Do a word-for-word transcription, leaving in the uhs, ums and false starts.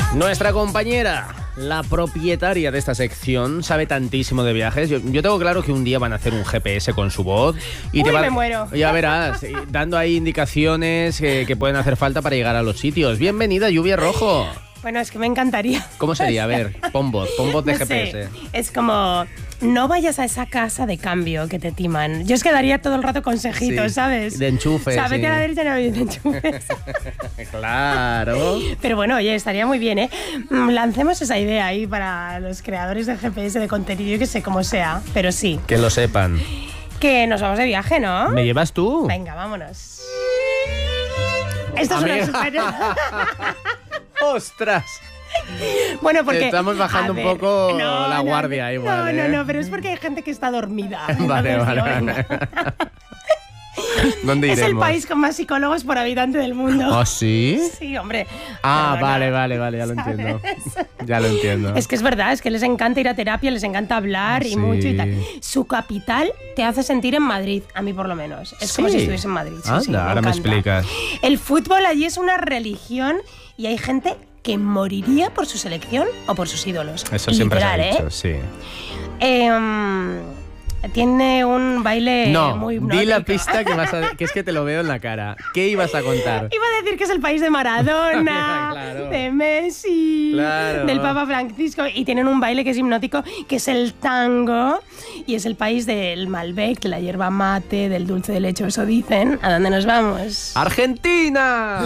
Nuestra compañera, la propietaria de esta sección, sabe tantísimo de viajes. Yo, yo tengo claro que un día van a hacer un G P S con su voz y Uy, te va, me muero. ya verás, dando ahí indicaciones que, que pueden hacer falta para llegar a los sitios. Bienvenida, Lluvia Rojo. Bueno, es que me encantaría. ¿Cómo sería? A ver, pon voz, pon voz de No G P S. sé, es como, no vayas a esa casa de cambio que te timan. Yo es que daría todo el rato consejitos, Sí, ¿sabes? de enchufes, O sea, vete sí. a la derecha, no de enchufes. Claro. Pero bueno, oye, estaría muy bien, ¿eh? Mm, Lancemos esa idea ahí para los creadores de G P S, de contenido, yo que sé cómo sea, pero sí. Que lo sepan. Que nos vamos de viaje, ¿no? ¿Me llevas tú? Venga, vámonos. Esto es una Amiga. super... ¡Ostras! Bueno, porque... Estamos bajando a un ver, poco no, la no, guardia igual, No, ¿eh? no, no, pero es porque hay gente que está dormida. Vale, Entonces, vale, digo, vale. venga. ¿Dónde Es iremos? el país con más psicólogos por habitante del mundo. ¿Ah, sí? Sí, hombre. Ah, Perdona. vale, vale, vale, ya lo ¿Sabes? entiendo. Ya lo entiendo. Es que es verdad, es que les encanta ir a terapia, les encanta hablar y Sí. mucho y tal. Su capital te hace sentir en Madrid, a mí por lo menos. Es como Sí. si estuviese en Madrid. Sí, Anda, sí, me ahora me encanta. explicas. El fútbol allí es una religión y hay gente que moriría por su selección o por sus ídolos. Eso siempre se ha Literal, dicho, ¿eh? sí. Eh, tiene un baile No, muy di la hipnótico. pista que vas a... que es que te lo veo en la cara. ¿Qué ibas a contar? Iba a decir que es el país de Maradona, Claro. de Messi, Claro. del Papa Francisco, y tienen un baile que es hipnótico, que es el tango, y es el país del Malbec, de la hierba mate, del dulce de leche, eso dicen. ¿A dónde nos vamos? ¡Argentina!